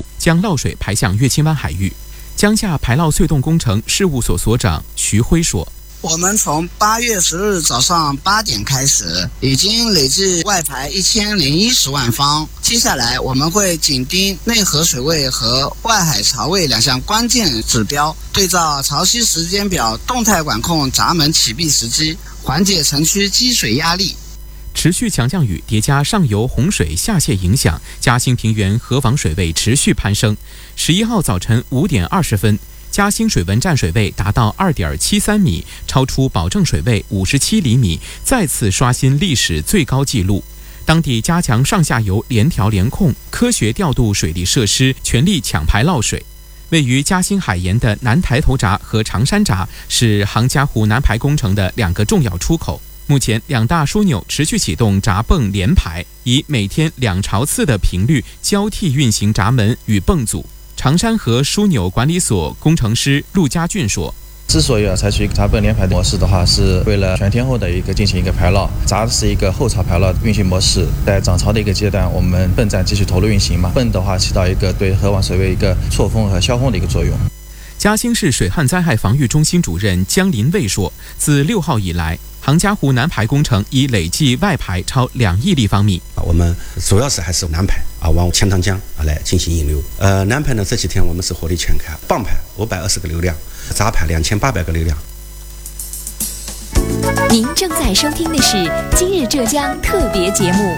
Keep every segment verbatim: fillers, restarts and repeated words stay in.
度，将涝水排向乐清湾海域。江夏排涝隧洞工程事务所所长徐辉说：“ 我们从八月十日早上八点开始，已经累计外排一千零一十万方。接下来我们会紧盯内河水位和外海潮位两项关键指标，对照潮汐时间表，动态管控闸门启闭时机，缓解城区积水压力。” 持续强降雨叠加上游洪水下泄影响，嘉兴平原河防水位持续攀升。十一号早晨五点二十分，嘉兴水文站水位达到二点七三米，超出保证水位五十七厘米，再次刷新历史最高纪录。当地加强上下游联调联控，科学调度水利设施，全力抢排涝水。位于嘉兴海沿的南抬头闸和长山闸是杭嘉湖南排工程的两个重要出口。目前两大枢纽持续启动闸泵联排，以每天两朝次的频率交替运行闸门与泵组。长山河枢纽管理所工程师陆家俊说：“ 之所以要采取闸泵联排模式的话，是为了全天候的一个进行一个排涝。闸是一个后潮排涝运行模式，在涨潮的一个阶段，我们泵站继续投入运行嘛，泵的话起到一个对河网水位一个错峰和消峰的一个作用。” 嘉兴市水旱灾害防御中心主任江林卫说：“自六号以来，杭嘉湖南排工程已累计外排超两亿立方米。 我们主要是还是南排啊，往钱塘江啊来进行引流。呃，南排呢这几天我们是火力全开，泵排五百二十个流量，闸排两千八百个流量。” 您正在收听的是今日浙江特别节目。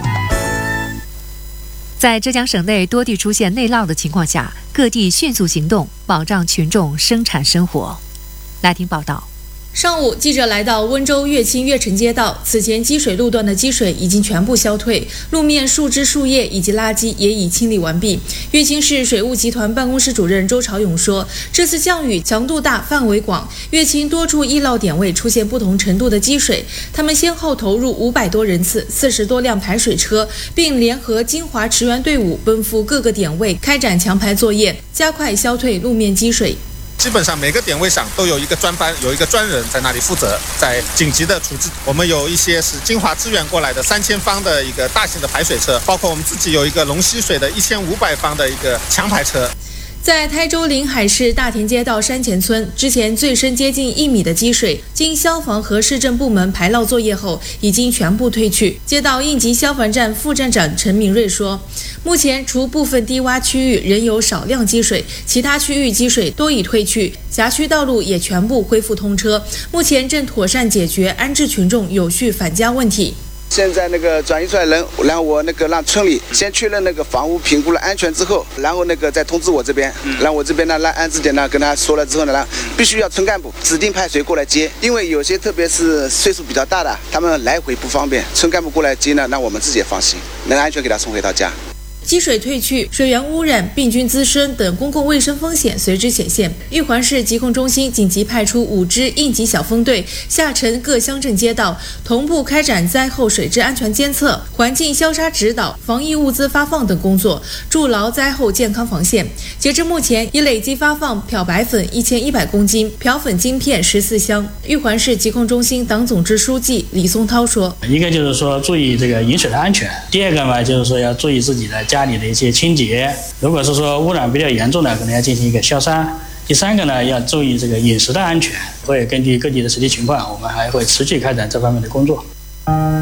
在浙江省内多地出现内涝的情况下，各地迅速行动，保障群众生产生活。来听报道。 上午，记者来到温州乐清乐城街道，此前积水路段的积水已经全部消退，路面树枝、树叶以及垃圾也已清理完毕。乐清市水务集团办公室主任周朝勇说，这次降雨强度大、范围广，乐清多处易涝点位出现不同程度的积水，他们先后投入五百多人次、四十多辆排水车，并联合金华驰援队伍奔赴各个点位开展强排作业，加快消退路面积水。 基本上每个点位上都有一个专班，有一个专人在那里负责，在紧急的处置。我们有一些是金华支援过来的三千方的一个大型的排水车，包括我们自己有一个龙溪水的一千五百方的一个强排车。 在台州临海市大田街道山前村，之前最深接近一米的积水，经消防和市政部门排涝作业后，已经全部退去。街道应急消防站副站长陈明瑞说，目前除部分低洼区域仍有少量积水，其他区域积水都已退去，辖区道路也全部恢复通车。目前正妥善解决安置群众有序返家问题。 现在那个转移出来人，然后我那个让村里先确认那个房屋评估了安全之后，然后那个再通知我这边，然后我这边呢让安置点呢跟他说了之后呢，必须要村干部指定派谁过来接，因为有些特别是岁数比较大的，他们来回不方便，村干部过来接呢，那我们自己也放心，能安全给他送回到家。 积水退去，水源污染、病菌滋生等公共卫生风险随之显现。玉环市疾控中心紧急派出五支应急小分队下沉各乡镇街道，同步开展灾后水质安全监测、环境消杀指导、防疫物资发放等工作，筑牢灾后健康防线。截至目前，已累计发放漂白粉一千一百公斤、漂粉晶片十四箱。玉环市疾控中心党总支书记李松涛说：“ 一个就是说注意这个饮水的安全，第二个嘛就是说要注意自己的家里的一些清洁，如果是说污染比较严重的，可能要进行一个消杀。第三个呢，要注意这个饮食的安全，会根据各地的实际情况，我们还会持续开展这方面的工作。”